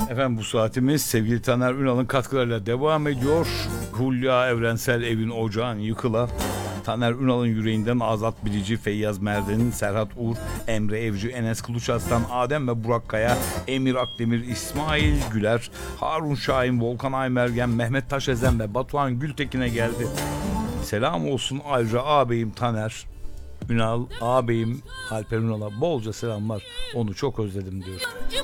Efendim bu saatimiz sevgili Taner Ünal'ın katkılarıyla devam ediyor. Hulya Evrensel evin ocağın yıkıla. Taner Ünal'ın yüreğinden Azat Bilici, Feyyaz Merdin, Serhat Uğur, Emre Evci, Enes Kılıçarslan, Adem ve Burak Kaya, Emir Akdemir, İsmail Güler, Harun Şahin, Volkan Aymergen, Mehmet Taşezen ve Batuhan Gültekin'e geldi. Selam olsun ayrıca ağabeyim Taner Ünal, ağabeyim Alper Ünal'a bolca selamlar. Onu çok özledim diyor.